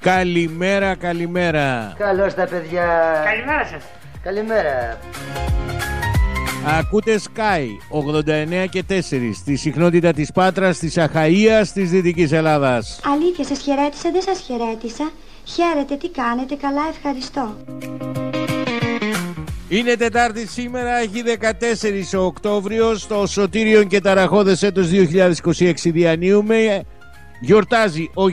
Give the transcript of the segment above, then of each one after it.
Καλημέρα, καλημέρα. Καλώς τα παιδιά. Καλημέρα σας. Καλημέρα. Ακούτε Sky 89 και 4 στη συχνότητα της Πάτρας, της Αχαΐας, της Δυτικής Ελλάδας. Αλήθεια, σας χαιρέτησα, δεν σας χαιρέτησα. Χαίρετε, τι κάνετε, καλά, ευχαριστώ. Είναι Τετάρτη σήμερα, έχει 14 ο Οκτώβριος, το σωτήριον και ταραχώδες έτος 2026 διανύουμε. Γιορτάζει ο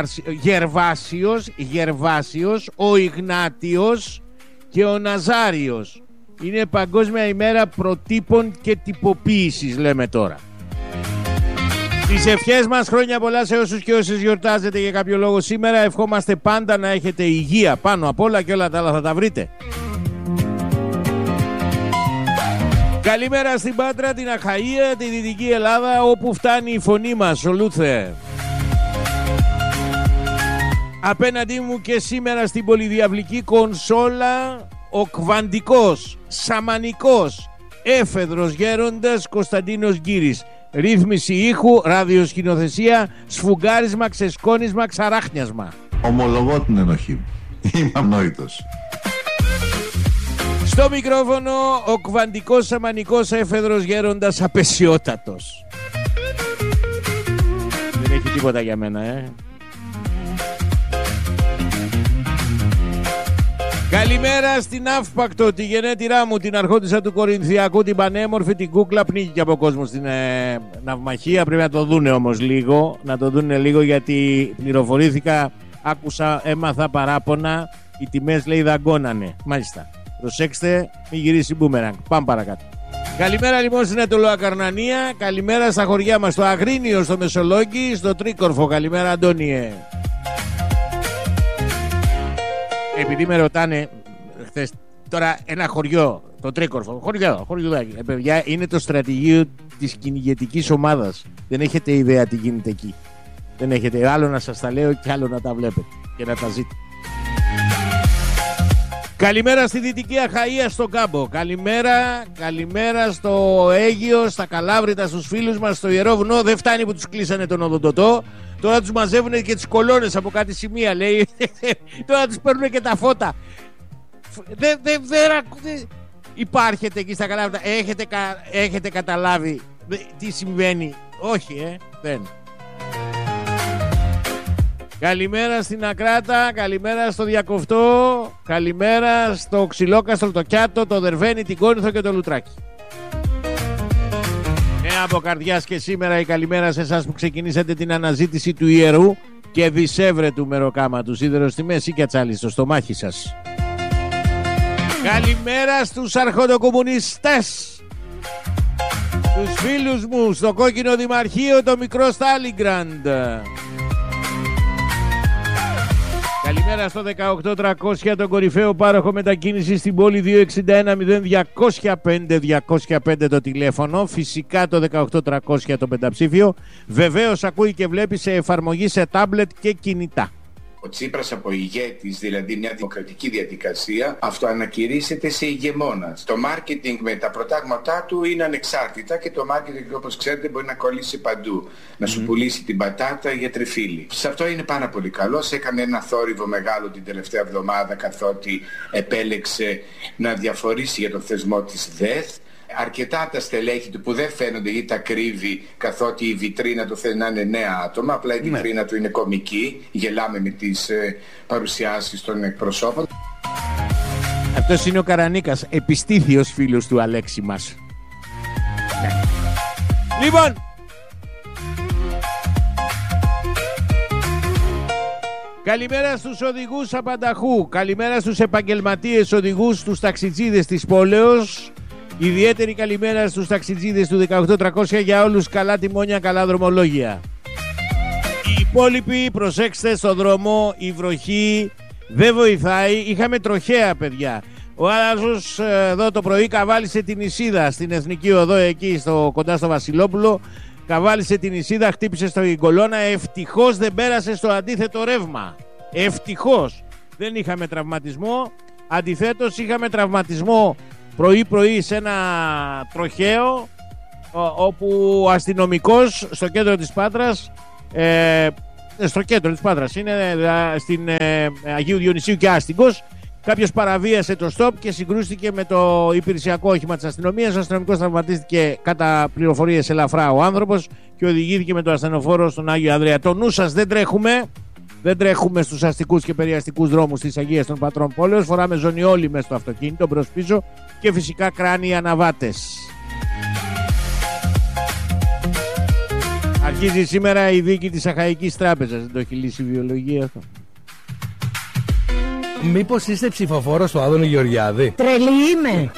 Γερβάσιος, ο Ιγνάτιος και ο Ναζάριος. Είναι Παγκόσμια ημέρα προτύπων και τυποποίησης, λέμε τώρα. Τις ευχές μας, χρόνια πολλά σε όσους και όσες γιορτάζετε για κάποιο λόγο σήμερα. Ευχόμαστε πάντα να έχετε υγεία πάνω απ' όλα και όλα τα άλλα θα τα βρείτε. Καλημέρα στην Πάτρα, την Αχαΐα, τη Δυτική Ελλάδα, όπου φτάνει η φωνή μας, ο Λούθε. Απέναντί μου και σήμερα στην πολυδιαβλική κονσόλα, ο κβαντικός, σαμανικός, έφεδρος γέροντας Κωνσταντίνος Γκύρης. Ρύθμιση ήχου, ραδιοσκηνοθεσία, σφουγγάρισμα, ξεσκόνισμα, ξαράχνιασμα. Ομολογώ την ενοχή μου. Είμαι ανόητος. Στο μικρόφωνο ο κβαντικός, σαμανικός, έφεδρος γέροντας απεσιότατος. Δεν έχει τίποτα για μένα, Καλημέρα στην Αύπακτο, τη γενέτειρά μου, την αρχόντισσα του Κορινθιακού, την πανέμορφη, την κούκλα. Πνίγηκε από κόσμο στην ναυμαχία. Πρέπει να το δούνε όμως λίγο. Να το δούνε λίγο, γιατί πληροφορήθηκα, άκουσα, έμαθα παράπονα. Οι τιμές, λέει, δαγκώνανε. Μάλιστα. Προσέξτε, μην γυρίσει μπούμεραγκ. Πάμε παρακάτω. Καλημέρα λοιπόν στην Ετωλοακαρνανία. Καλημέρα στα χωριά μας, στο Αγρίνιο, στο Μεσολόγγι, στο Τρίκορφο. Καλημέρα, Αντώνιε. Επειδή με ρωτάνε χθες, τώρα ένα χωριό, το Τρίκορφο, χωριουδάκι, παιδιά, είναι το στρατηγείο της κυνηγετικής ομάδας. Δεν έχετε ιδέα τι γίνεται εκεί. Δεν έχετε, άλλο να σας τα λέω και άλλο να τα βλέπετε και να τα ζείτε. Καλημέρα στη Δυτική Αχαΐα, στον Κάμπο. Καλημέρα στο Αίγιο, στα Καλάβρητα, στους φίλους μας, στο Ιερό Βουνό. Δεν φτάνει που τους κλείσανε τον οδοντοτό. Τώρα τους μαζεύουν και τις κολόνες από κάτι σημεία, λέει. Τώρα τους παίρνουν και τα φώτα. Δεν υπάρχετε εκεί στα Καλάβρητα. Έχετε καταλάβει τι συμβαίνει? Όχι, δεν. Καλημέρα στην Ακράτα, καλημέρα στο Διακοφτό, καλημέρα στο Ξυλόκαστρο, το Κιάτο, το Δερβένι, την Κόνηθο και το Λουτράκι. Από καρδιάς και σήμερα η καλημέρα σε εσάς που ξεκινήσατε την αναζήτηση του ιερού και δισεύρετου μεροκάματου σίδερο στη μέση και ατσάλι στο στομάχι σας. Καλημέρα στους αρχοντοκομμουνιστές, τους φίλους μου στο κόκκινο δημαρχείο, το μικρό Στάλιγκραντ. Καλημέρα στο 18300, τον κορυφαίο πάροχο μετακίνηση στην πόλη, 261-0205-205 το τηλέφωνο. Φυσικά το 18300 το πενταψήφιο. Βεβαίως ακούει και βλέπει σε εφαρμογή σε τάμπλετ και κινητά. Ο Τσίπρας από ηγέτης, δηλαδή μια δημοκρατική διαδικασία, αυτοανακηρύσσεται σε ηγεμόνας. Το μάρκετινγκ με τα προτάγματά του είναι ανεξάρτητα και το μάρκετινγκ, όπως ξέρετε, μπορεί να κολλήσει παντού. Να σου πουλήσει την πατάτα για τριφύλι. Σε αυτό είναι πάρα πολύ καλός. Έκανε ένα θόρυβο μεγάλο την τελευταία εβδομάδα, καθότι επέλεξε να διαφορήσει για τον θεσμό της ΔΕΘ. Αρκετά τα στελέχη του που δεν φαίνονται ή τα κρύβει, καθότι η βιτρίνα του θέλει να είναι νέα άτομα. Απλά η βιτρίνα του είναι κωμική. Γελάμε με τις παρουσιάσεις των εκπροσώπων. Αυτός είναι ο Καρανίκας, επιστήθιος φίλος του Αλέξη μας. Λοιπόν, καλημέρα στους οδηγούς απανταχού. Καλημέρα στους επαγγελματίες οδηγούς, στους ταξιτζίδες της πόλεως. Ιδιαίτερη καλημέρα στους ταξιτζίδες του 18300, για όλους καλά τιμόνια, καλά δρομολόγια. Οι υπόλοιποι, προσέξτε, στο δρόμο η βροχή δεν βοηθάει. Είχαμε τροχαία, παιδιά. Ο άλλος εδώ το πρωί καβάλισε την Ισίδα στην Εθνική Οδό, εκεί κοντά στο Βασιλόπουλο. Καβάλισε την Ισίδα, χτύπησε στο κολόνα. Ευτυχώς δεν πέρασε στο αντίθετο ρεύμα. Ευτυχώς δεν είχαμε τραυματισμό. Αντιθέτως είχαμε τραυματισμό πρωί-πρωί σε ένα τροχαίο, όπου ο αστυνομικός στο κέντρο της Πάτρας στο κέντρο της Πάτρας. Είναι στην Αγίου Διονυσίου και Άστιγκος. Κάποιος παραβίασε το στόπ και συγκρούστηκε με το υπηρεσιακό όχημα της αστυνομίας. Ο αστυνομικός τραυματίστηκε κατά πληροφορίες ελαφρά ο άνθρωπος και οδηγήθηκε με το ασθενοφόρο στον Άγιο Ανδρέα. Το νου σας, δεν τρέχουμε στους αστικούς και περιαστικούς δρόμους της Αγίας των Πατρών Πόλεως. Φοράμε ζωνιόλι μέσα στο αυτοκίνητο μπρος πίσω και φυσικά κράνοι αναβάτες. Αρχίζει σήμερα η δίκη της Αχαϊκής Τράπεζας. Δεν το έχει λύσει η βιολογία αυτό? Μήπως είστε ψηφοφόρος του Άδωνη Γεωργιάδη? Τρελή είμαι.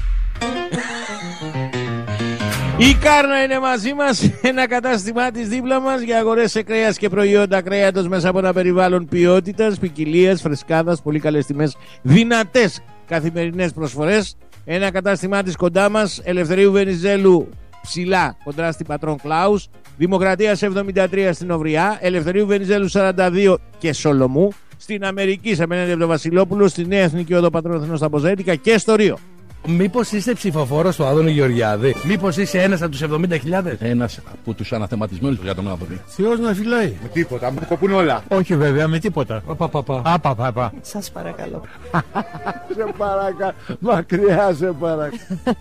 Η Κάρνα είναι μαζί μας, ένα κατάστημά της δίπλα μας για αγορές σε κρέας και προϊόντα κρέατος μέσα από ένα περιβάλλον ποιότητας, ποικιλίας, φρεσκάδας, πολύ καλές τιμές, δυνατές καθημερινές προσφορές. Ένα κατάστημά της κοντά μας, Ελευθερίου Βενιζέλου ψηλά κοντά στην Πατρών Κλάους, Δημοκρατίας 73 στην Οβριά, Ελευθερίου Βενιζέλου 42 και Σολομού, στην Αμερική απέναντι από το Βασιλόπουλο, στη Νέα Εθνική Οδό Πατρών Εθνών στα Ποζαίτικα και στο Ρίο. Μήπως είστε ψηφοφόρος του Άδωνη Γεωργιάδη? Μήπως είσαι ένας από τους 70.000? Ένας από τους αναθεματισμένους για τον Άδωνη. Θεός να φυλάει. Με τίποτα, μου κοπούν όλα. Όχι βέβαια, με τίποτα. Σας παρακαλώ. Σε παρακαλώ, μακριά σε παρακαλώ.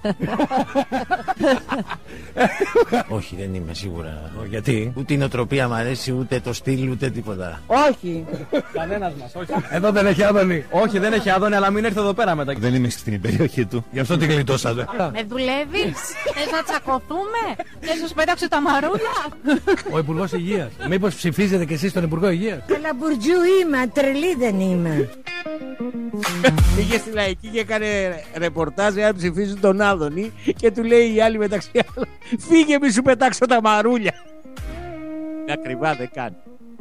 Όχι, δεν είμαι σίγουρα. Γιατί? Ούτε η νοοτροπία μου αρέσει, ούτε το στυλ, ούτε τίποτα. Όχι. Κανένας μας, όχι. Εδώ δεν έχει Άδωνη. Όχι, δεν έχει Άδωνη, αλλά μην έρθει εδώ πέρα μετά. Δεν είμαι στην περιοχή του. Γι' αυτό την γλιτώσατε. Με δουλεύεις? Θες να τσακωθούμε? Θες να σου πέταξω τα μαρούλια? Ο Υπουργός Υγείας. Μήπως ψηφίζετε κι εσείς τον Υπουργό Υγείας? Καλαμπουρτζού είμαι, τρελή δεν είμαι. Πήγε στη Λαϊκή και έκανε ρεπορτάζ αν ψηφίζουν τον Άδωνη και του λέει η άλλη μεταξύ άλλων, φύγε μη σου πετάξω τα μαρούλια. Ακριβά δεν κάνει.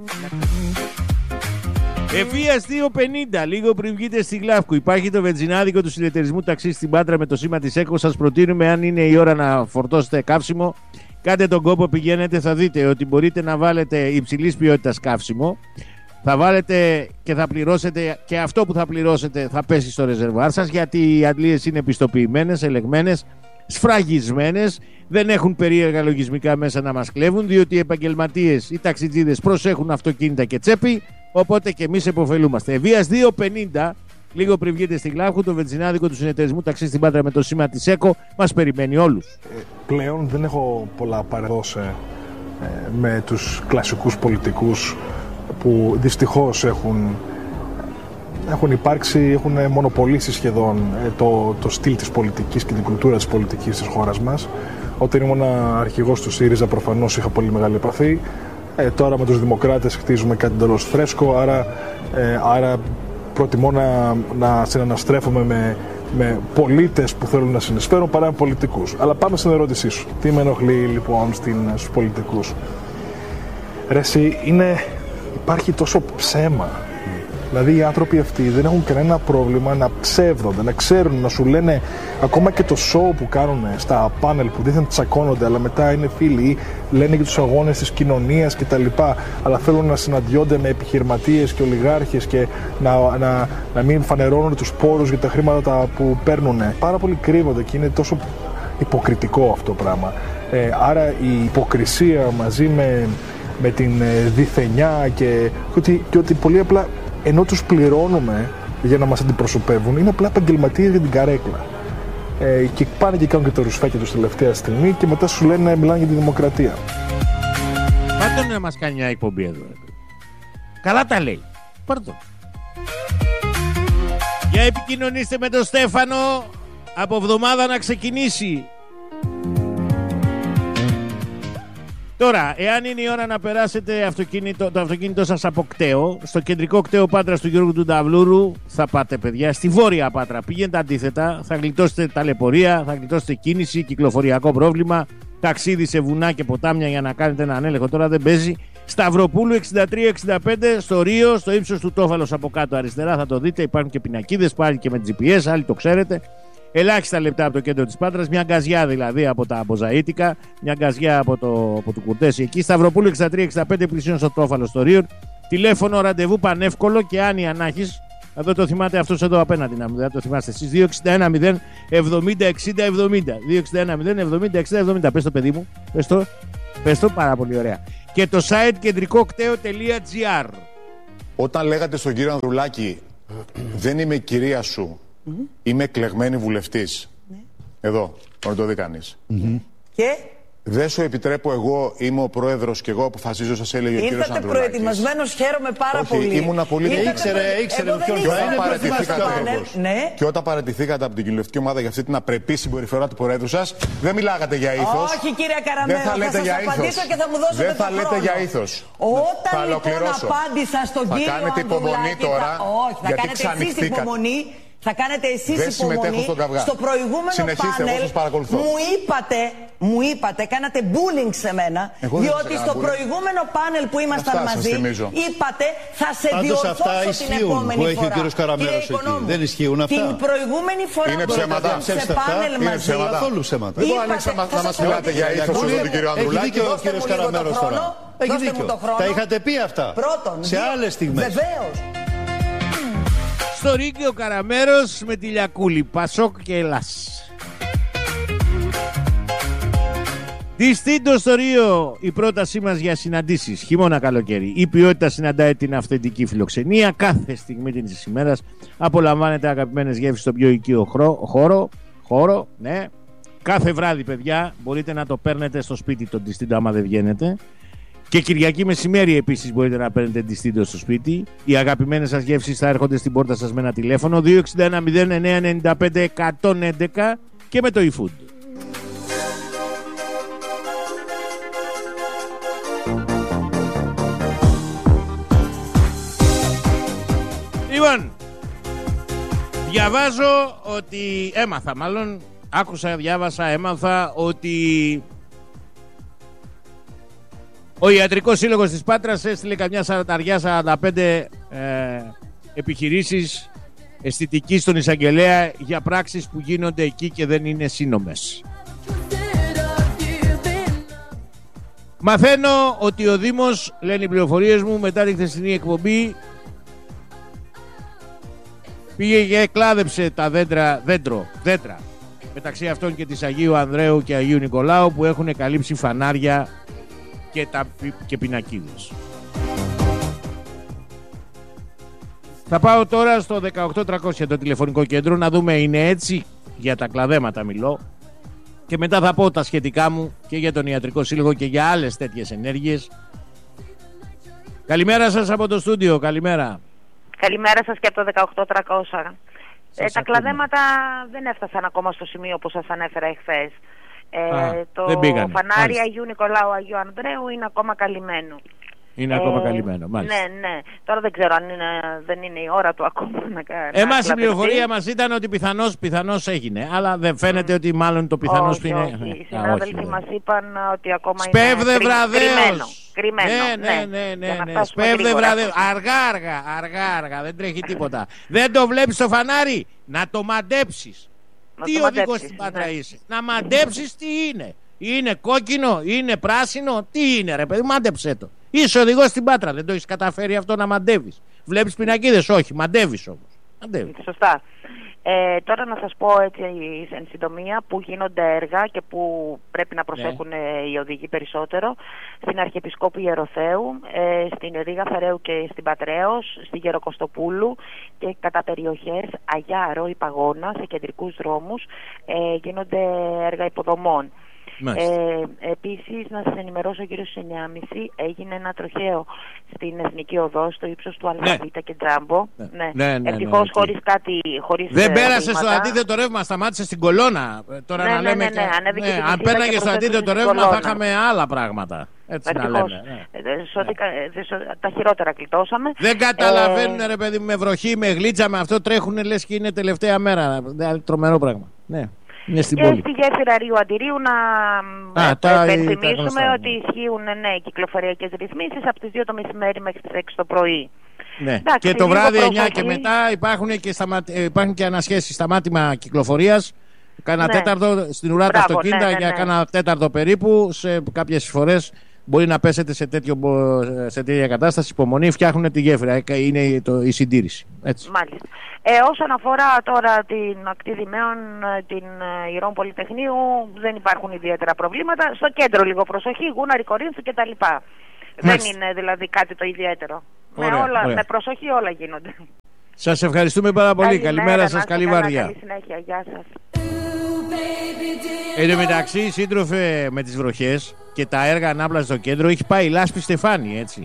Ευθείας 2.50, λίγο πριν βγείτε στη Γλαύκου. Υπάρχει το βενζινάδικο του συνεταιρισμού ταξί στην Πάτρα με το σήμα της ΕΚΟ. Σας προτείνουμε, αν είναι η ώρα να φορτώσετε καύσιμο, κάντε τον κόπο, πηγαίνετε, θα δείτε ότι μπορείτε να βάλετε υψηλής ποιότητας καύσιμο. Θα βάλετε και θα πληρώσετε, και αυτό που θα πληρώσετε θα πέσει στο ρεζερβάρ σας, γιατί οι αντλίες είναι πιστοποιημένες, ελεγμένες, σφραγισμένες, δεν έχουν περίεργα λογισμικά μέσα να μας κλέβουν, διότι οι επαγγελματίες, οι ταξιτζίδες προσέχουν αυτοκίνητα και τσέπη, οπότε και εμείς επωφελούμαστε. Ευθείας 2.50, λίγο πριν βγείτε στη Γλάφου, το βενζινάδικο του συνεταιρισμού ταξί στην Πάτρα με το σήμα της ΕΚΟ μας περιμένει όλους. Πλέον δεν έχω πολλά παρεδώσει με τους κλασικούς πολιτικούς που δυστυχώς έχουν υπάρξει, έχουν μονοπολίσει σχεδόν το στυλ της πολιτικής και την κουλτούρα της πολιτικής της χώρας μας. Όταν ήμουν αρχηγός του ΣΥΡΙΖΑ προφανώς είχα πολύ μεγάλη επαφή. Τώρα με τους δημοκράτες χτίζουμε κάτι εντελώς φρέσκο, άρα προτιμώ να συναναστρέφομαι με πολίτες που θέλουν να συνεισφέρουν παρά με πολιτικούς. Αλλά πάμε στην ερώτησή σου. Τι με ενοχλεί λοιπόν στους πολιτικούς? Ρε εσύ, υπάρχει τόσο ψέμα. Δηλαδή οι άνθρωποι αυτοί δεν έχουν κανένα πρόβλημα να ψεύδονται, να ξέρουν, να σου λένε ακόμα και το show που κάνουν στα πάνελ που δίθεν τσακώνονται, αλλά μετά είναι φίλοι ή λένε για τους αγώνες της κοινωνίας κτλ. Αλλά θέλουν να συναντιόνται με επιχειρηματίες και ολιγάρχες και να μην φανερώνουν τους πόρους για τα χρήματα που παίρνουν. Πάρα πολύ κρύβονται και είναι τόσο υποκριτικό αυτό το πράγμα. Άρα η υποκρισία μαζί με την διθενιά και ότι πολύ απλά ενώ τους πληρώνουμε για να μας αντιπροσωπεύουν, είναι απλά επαγγελματίες για την καρέκλα. Και πάνε και κάνουν και το ρουσφέκι τους τελευταία στιγμή και μετά σου λένε μιλάνε για τη δημοκρατία. Πάντων να μας κάνει μια εκπομπή εδώ. Καλά τα λέει. Πάρτο. Για επικοινωνήστε με τον Στέφανο, από εβδομάδα να ξεκινήσει. Τώρα, εάν είναι η ώρα να περάσετε το αυτοκίνητό σας από κτέο, στο κεντρικό κτέο Πάτρας του Γιώργου του Νταυλούρου, θα πάτε παιδιά στη βόρεια Πάτρα. Πηγαίνετε αντίθετα, θα γλιτώσετε ταλαιπωρία, θα γλιτώσετε κίνηση, κυκλοφοριακό πρόβλημα, ταξίδι σε βουνά και ποτάμια για να κάνετε ένα ανέλεγχο. Τώρα δεν παίζει. Σταυροπούλου 63-65 στο Ρίο, στο ύψος του Τόφαλος από κάτω αριστερά, θα το δείτε. Υπάρχουν και πινακίδες πάλι και με GPS, άλλοι το ξέρετε. Ελάχιστα λεπτά από το κέντρο της Πάτρας, μια γκαζιά δηλαδή από τα Μποζαΐτικα, μια γκαζιά από το Κουρτέσι εκεί. Σταυροπούλου 63-65 πλησίων στο Τόφαλο στο Ρίο. Τηλέφωνο ραντεβού πανεύκολο και άνοια να έχεις. Εδώ το θυμάται αυτός εδώ απέναντι, να μην το θυμάστε εσείς. 261-0-70-60-70. 261-0-70-60-70. Πες το παιδί μου, πες το πάρα πολύ ωραία. και το site κεντρικοκτέο.gr. Όταν λέγατε στον κύριο Ανδρουλάκη, δεν είμαι η κυρία σου, είμαι εκλεγμένη βουλευτής. Εδώ, να το δει κανείς. Και δεν σου επιτρέπω, εγώ είμαι ο πρόεδρος και εγώ αποφασίζω, σας έλεγε ο κύριος Ανδρουλάκης. Ήρθατε προετοιμασμένος, χαίρομαι πάρα πολύ. Ήμουν πολύ Ήξερε ποιον και όταν παραιτηθήκατε από την κοινοβουλευτική ομάδα για αυτή την απρεπή συμπεριφορά του πρόεδρου σας, δεν μιλάγατε για ήθος. Όχι, κύριε Καραμέρο, θα σας απαντήσω και θα μου δώσετε δεν θα το λέτε χρόνο. για ήθος. Όταν λοιπόν απάντησα στον κύριο Ανδρουλάκη, θα κάνετε εσείς υπομονή. Θα κάνετε εσείς υπομονή. Στο προηγούμενο πάνελ μου είπατε, κάνατε bullying σε μένα, διότι στο προηγούμενο πάνελ που ήμασταν μαζί είπατε θα σε διορθώσω την επόμενη φορά. Που έχει ο κύριος Καραμέρος εκεί. Δεν ισχύουν αυτά. Την προηγούμενη φορά είναι που ήμασταν σε πάνελ μαζί. Είναι καθόλου ψέματα. Θα μας μιλάτε για ήθος τον κύριο Ανδρουλάκη. Έχει δίκιο ο κύριος Καραμέρος τώρα. Έχει δίκιο. Τα είχατε πει αυτά σε άλλες στιγμές. Βεβαίως. Στο ρίγκι ο Καραμέρος με τη Λιακούλη, Πασόκ και Ελλάς. Διστήντο στο Ρίο η πρότασή μας για συναντήσεις χειμώνα καλοκαίρι. Η ποιότητα συναντάει την αυθεντική φιλοξενία. Κάθε στιγμή της ημέρας απολαμβάνετε αγαπημένες γεύσεις στο πιο οικείο χώρο. Ναι. Κάθε βράδυ, παιδιά, μπορείτε να το παίρνετε στο σπίτι τον Διστήντο άμα δεν βγαίνετε. Και Κυριακή μεσημέρι επίσης μπορείτε να παίρνετε Διστήντο στο σπίτι. Οι αγαπημένες σας γεύσεις θα έρχονται στην πόρτα σας με ένα τηλέφωνο 261-0995-111 και με το eFood. Λοιπόν, διαβάζω ότι έμαθα ότι ο Ιατρικός Σύλλογος της Πάτρας έστειλε καμιά 45 επιχειρήσεις αισθητικής στον εισαγγελέα για πράξεις που γίνονται εκεί και δεν είναι σύνομες. Μαθαίνω ότι ο Δήμος, λένε οι πληροφορίες μου, μετά τη χθεσινή εκπομπή πήγε και κλάδεψε τα δέντρα μεταξύ αυτών και της Αγίου Ανδρέου και Αγίου Νικολάου που έχουν καλύψει φανάρια και πινακίδες. Θα πάω τώρα στο 18300 το τηλεφωνικό κέντρο να δούμε είναι έτσι, για τα κλαδέματα μιλώ, και μετά θα πω τα σχετικά μου και για τον Ιατρικό Σύλλογο και για άλλες τέτοιες ενέργειες. Καλημέρα σας από το στούντιο, καλημέρα. Καλημέρα σας και από το 18300. Τα κλαδέματα δεν έφτασαν ακόμα στο σημείο που σας ανέφερα εχθές. Το φανάρι Αγίου Νικολάου Αγίου Ανδρέου είναι ακόμα καλυμμένο. Είναι ακόμα καλυμμένο, μάλιστα. Ναι. Τώρα δεν ξέρω αν δεν είναι η ώρα του ακόμα να κάνει. Εμάς η πληροφορία μας ήταν ότι πιθανώς έγινε. Αλλά δεν φαίνεται ότι μάλλον το πιθανώς είναι. Όχι. Οι συνάδελφοι μας είπαν ότι ακόμα σπέβδε είναι κρυμμένο. Ναι. Σπέβδε βραδέως. Αργά. Δεν τρέχει τίποτα. Δεν το βλέπεις το φανάρι. Να το μαντέψεις. Τι οδηγός στην Πάτρα είσαι? Να μαντέψεις τι είναι. Είναι κόκκινο, είναι πράσινο, τι είναι ρε παιδί, μάντεψέ το. Είσαι οδηγός στην Πάτρα, δεν το έχεις καταφέρει αυτό να μαντεύεις. Βλέπεις πινακίδες, όχι, μαντεύεις όμως. Σωστά. Τώρα να σας πω έτσι εν συντομία που γίνονται έργα και που πρέπει να προσέχουν οι οδηγοί περισσότερο. Στην Αρχιεπισκόπου Ιεροθέου, στην Ρήγα Φεραίου και στην Πατραίος, στη Γεροκοστοπούλου και κατά περιοχές Αγιά Ρώη Παγώνα σε κεντρικούς δρόμους γίνονται έργα υποδομών. Επίσης να σας ενημερώσω γύρω στις 9.30 έγινε ένα τροχαίο στην Εθνική Οδό στο ύψος του Αλφαβήτα και Τζάμπο. Ευτυχώς χωρίς κάτι. Δεν πέρασε στο αντίθετο ρεύμα, σταμάτησε στην κολόνα. Τώρα να λέμε. Αν πέρναγε στο αντίθετο ρεύμα θα είχαμε άλλα πράγματα. Έτσι να λέμε. Τα χειρότερα κλειτώσαμε. Δεν καταλαβαίνουν ρε παιδί με βροχή, με γλίτσα, με αυτό τρέχουν λες και είναι τελευταία μέρα. Τρομερό πράγμα. Ναι. Και στη γέφυρα Ρίου Αντιρίου να υπενθυμίσουμε ότι ισχύουν κυκλοφοριακές ρυθμίσεις από τις 2 το μεσημέρι μέχρι τις 6 το πρωί. Ναι. Εντάξει, και το βράδυ 9 και μετά υπάρχουν και ανασχέσεις, σταμάτημα κυκλοφορίας. Κάνα τέταρτο στην ουρά τα αυτοκίνητα για κάνα τέταρτο περίπου. Σε κάποιες φορές μπορεί να πέσετε σε τέτοια κατάσταση. Υπομονή, φτιάχνουν τη γέφυρα. Είναι η συντήρηση. Έτσι. Μάλιστα. Όσον αφορά τώρα την ακτή Δημαίων, την Ηρών Πολυτεχνείου, δεν υπάρχουν ιδιαίτερα προβλήματα. Στο κέντρο λίγο προσοχή, Γούναρη, Κορίνθου κτλ. Δεν είναι δηλαδή κάτι το ιδιαίτερο. Με προσοχή όλα γίνονται. Σας ευχαριστούμε πάρα πολύ. Καλημέρα σας, καλή βάρδια. Καλή συνέχεια, γεια σας. Εν τω μεταξύ, σύντροφε, με τις βροχές και τα έργα ανάπλαση στο κέντρο, έχει πάει η λάσπη στεφάνι, έτσι.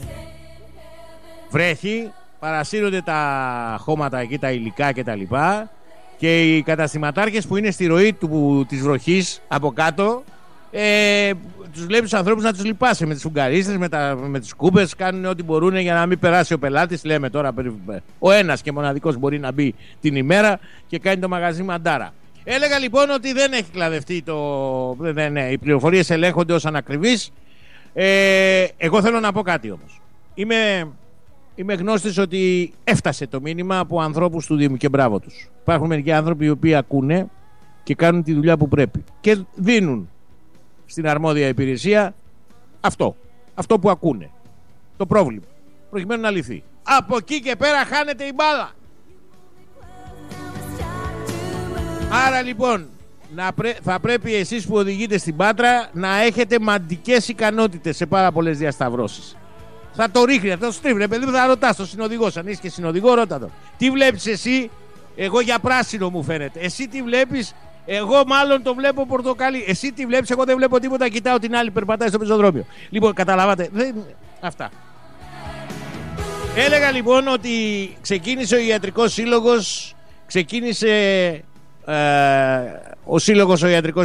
Βρέχει, παρασύρονται τα χώματα εκεί, τα υλικά κτλ. Και οι καταστηματάρχες που είναι στη ροή της βροχής από κάτω, τους βλέπεις τους ανθρώπους να τους λυπάσαι με τις φουγγαρίστες, με τις κούπες, κάνουν ό,τι μπορούν για να μην περάσει ο πελάτης. Λέμε τώρα, ο ένας και μοναδικός μπορεί να μπει την ημέρα και κάνει το μαγαζί μαντάρα. Έλεγα λοιπόν ότι δεν έχει κλαδευτεί οι πληροφορίες ελέγχονται ως ανακριβείς. Εγώ θέλω να πω κάτι όμως. Είμαι γνώστης ότι έφτασε το μήνυμα από ανθρώπους του Δήμου και μπράβο τους. Υπάρχουν μερικοί άνθρωποι οι οποίοι ακούνε και κάνουν τη δουλειά που πρέπει και δίνουν στην αρμόδια υπηρεσία αυτό που ακούνε, το πρόβλημα, προκειμένου να λυθεί. Από εκεί και πέρα χάνεται η μπάλα. Άρα λοιπόν θα πρέπει εσείς που οδηγείτε στην Πάτρα να έχετε μαντικές ικανότητες σε πάρα πολλές διασταυρώσεις. Θα το ρίχνει, θα το στρίβει, παιδί μου, θα ρωτάς τον συνοδηγό. Αν είσαι και συνοδηγό, ρώτα τον. Τι βλέπεις εσύ? Εγώ για πράσινο μου φαίνεται. Εσύ τι βλέπεις? Εγώ μάλλον το βλέπω πορτοκαλί. Εσύ τι βλέπεις? Εγώ δεν βλέπω τίποτα. Κοιτάω την άλλη, περπατάει στο πεζοδρόμιο. Λοιπόν, καταλάβατε. Αυτά. Έλεγα λοιπόν ότι ξεκίνησε ο Ιατρικός Σύλλογος. Ξεκίνησε ο Σύλλογος ο Ιατρικός